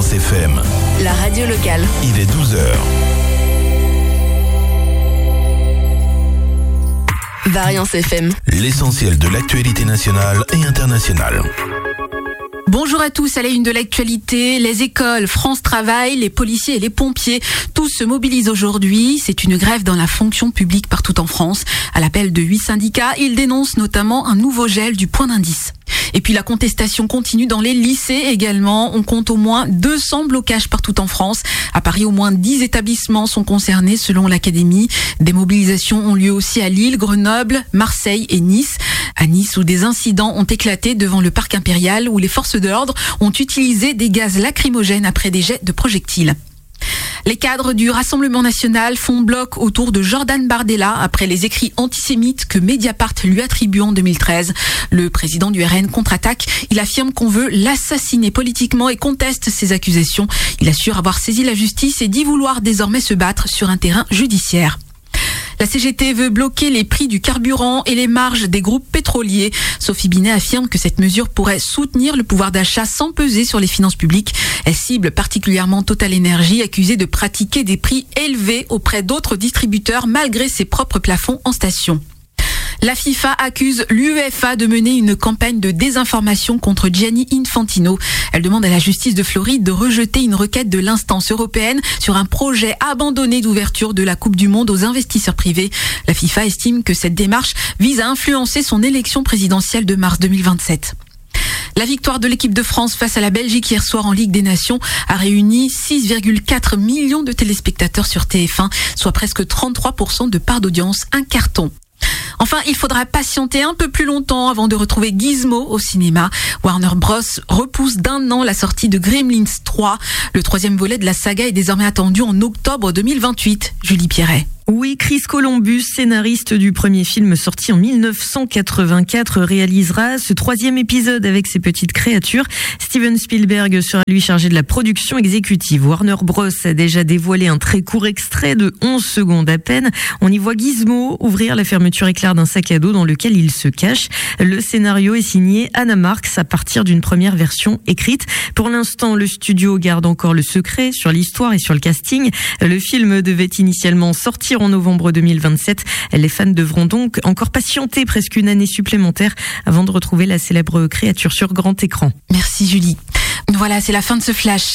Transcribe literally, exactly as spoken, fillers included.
Variance F M. La radio locale. Il est douze heures. Variance F M. L'essentiel de l'actualité nationale et internationale. Bonjour à tous, à la une de l'actualité, les écoles, France Travail, les policiers et les pompiers, tous se mobilisent aujourd'hui. C'est une grève dans la fonction publique partout en France. À l'appel de huit syndicats, ils dénoncent notamment un nouveau gel du point d'indice. Et puis la contestation continue dans les lycées également. On compte au moins deux cents blocages partout en France. À Paris, au moins dix établissements sont concernés selon l'Académie. Des mobilisations ont lieu aussi à Lille, Grenoble, Marseille et Nice. À Nice, où des incidents ont éclaté devant le parc impérial, où les forces de l'ordre ont utilisé des gaz lacrymogènes après des jets de projectiles. Les cadres du Rassemblement national font bloc autour de Jordan Bardella après les écrits antisémites que Mediapart lui attribue en deux mille treize. Le président du R N contre-attaque. Il affirme qu'on veut l'assassiner politiquement et conteste ces accusations. Il assure avoir saisi la justice et dit vouloir désormais se battre sur un terrain judiciaire. La C G T veut bloquer les prix du carburant et les marges des groupes pétroliers. Sophie Binet affirme que cette mesure pourrait soutenir le pouvoir d'achat sans peser sur les finances publiques. Elle cible particulièrement Total Energy, accusée de pratiquer des prix élevés auprès d'autres distributeurs malgré ses propres plafonds en station. La FIFA accuse l'UEFA de mener une campagne de désinformation contre Gianni Infantino. Elle demande à la justice de Floride de rejeter une requête de l'instance européenne sur un projet abandonné d'ouverture de la Coupe du Monde aux investisseurs privés. La FIFA estime que cette démarche vise à influencer son élection présidentielle de mars deux mille vingt-sept. La victoire de l'équipe de France face à la Belgique hier soir en Ligue des Nations a réuni six virgule quatre millions de téléspectateurs sur T F un, soit presque trente-trois pour cent de part d'audience, un carton. Enfin, il faudra patienter un peu plus longtemps avant de retrouver Gizmo au cinéma. Warner Bros repousse d'un an la sortie de Gremlins trois. Le troisième volet de la saga est désormais attendu en octobre deux mille vingt-huit. Julie Pierret. Oui, Chris Columbus, scénariste du premier film sorti en dix-neuf cent quatre-vingt-quatre, réalisera ce troisième épisode avec ses petites créatures. Steven Spielberg sera lui chargé de la production exécutive. Warner Bros a déjà dévoilé un très court extrait de onze secondes à peine. On y voit Gizmo ouvrir la fermeture éclair d'un sac à dos dans lequel il se cache. Le scénario est signé Anna Marks à partir d'une première version écrite. Pour l'instant, le studio garde encore le secret sur l'histoire et sur le casting. Le film devait initialement sortir en novembre deux mille vingt-sept. Les fans devront donc encore patienter presque une année supplémentaire avant de retrouver la célèbre créature sur grand écran. Merci Julie. Voilà, c'est la fin de ce flash.